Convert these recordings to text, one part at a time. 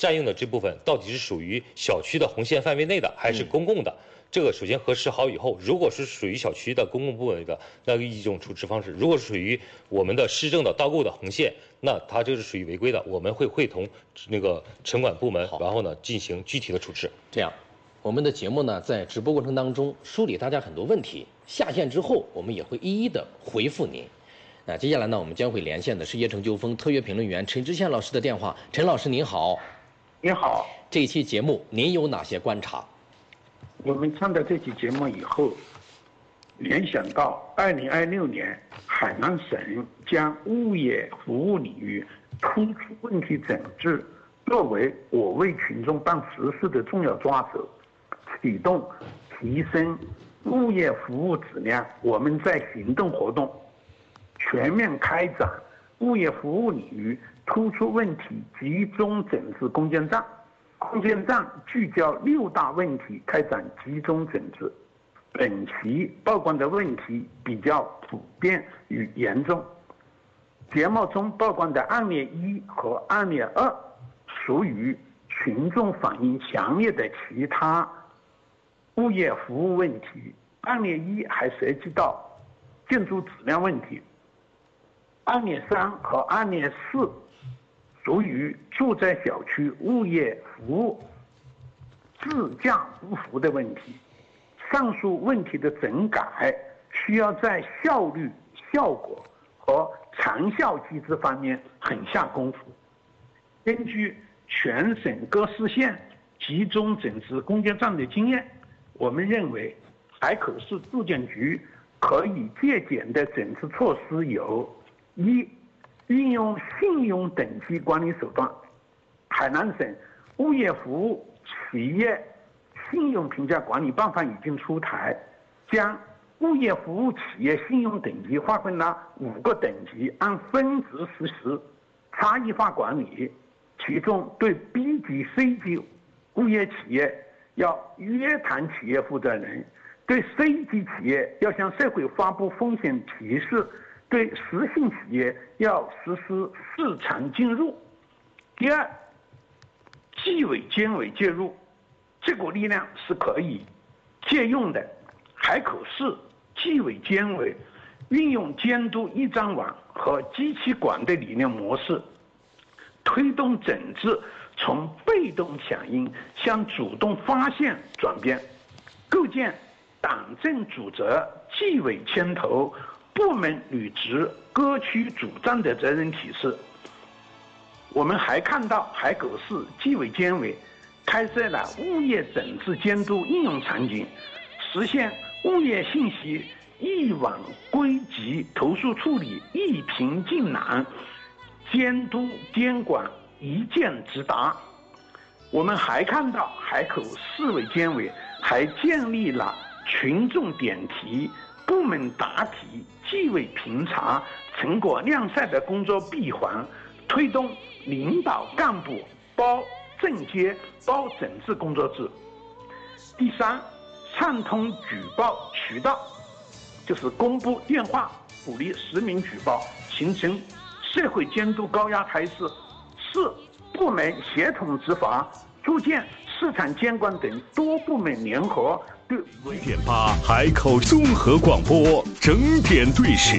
占用的这部分到底是属于小区的红线范围内的，还是公共的？这个首先核实好以后，如果是属于小区的公共部门的，那一种处置方式；如果是属于我们的市政的倒购的红线，那它这是属于违规的，我们会会同那个城管部门，然后呢进行具体的处置。 这样，我们的节目呢在直播过程当中梳理大家很多问题，下线之后我们也会一一的回复您。那接下来呢，我们将会连线的是业成纠纷特约评论员陈知宪老师的电话。陈老师您好。 您好。 这一期节目您有哪些观察？ 我们看到这期节目以后，联想到2026年海南省将物业服务领域突出问题整治作为我为群众办实事的重要抓手，启动提升物业服务质量我们在行动活动，全面开展物业服务领域突出问题集中整治攻坚战。攻坚战聚焦6大问题开展集中整治。本期曝光的问题比较普遍与严重。节目中曝光的案例1和案例2属于群众反映强烈的其他物业服务问题。案例1还涉及到建筑质量问题。案例3和案例4属于住宅小区物业服务质价不符的问题。上述问题的整改需要在效率、效果和长效机制方面狠下功夫。根据全省各市县集中整治攻坚战的经验，我们认为海口市住建局可以借鉴的整治措施有：一、运用信用等级管理手段。海南省物业服务企业信用评价管理办法已经出台，将物业服务企业信用等级划分了5个等级，按分值实施差异化管理。其中对 B 级、C 级物业企业要约谈企业负责人，对 C 级企业要向社会发布风险提示，对实性企业要实施市场进入。第二，纪委监委介入，这股力量是可以借用的。海口市纪委监委运用监督一张网和机器管的理念模式，推动整治从被动响应向主动发现转变，构建党政主责、纪委牵头、部门履职、各区主战的责任体制。我们还看到海口市纪委监委开设了物业整治监督应用场景，实现物业信息一网归集，投诉处理一平尽览，监督监管一键直达。我们还看到海口市委监委还建立了群众点题、部门答题、纪委评查、成果晾晒的工作闭环，推动领导干部包正接包整治工作制。第三，畅通举报渠道，就是公布电话，鼓励实名举报，形成社会监督高压态势。四，部门协同执法，组建市场监管等多部门联合对 1.8海口综合广播整点对时。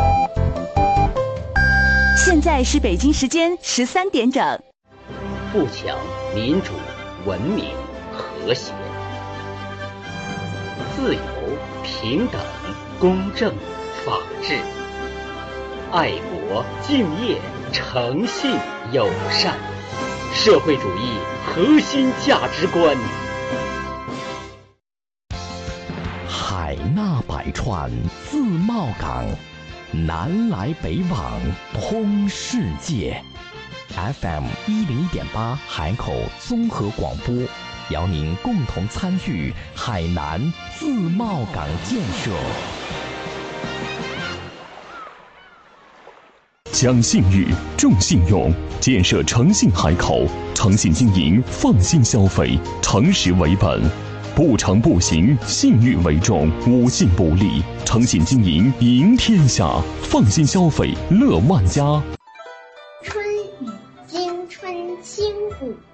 现在是北京时间13点整。 富强、民主、文明、和谐、自由、平等、公正、法治、爱国、敬业、诚信、友善，社会主义核心价值观。 海纳百川，自贸港，南来北往，通世界。FM 101.8海口综合广播，邀您共同参与海南自贸港建设。 讲信誉，重信用，建设诚信海口，诚信经营，放心消费，诚实为本，不诚不行，信誉为重，无信不立，诚信经营赢天下，放心消费乐万家。 春雨惊春清谷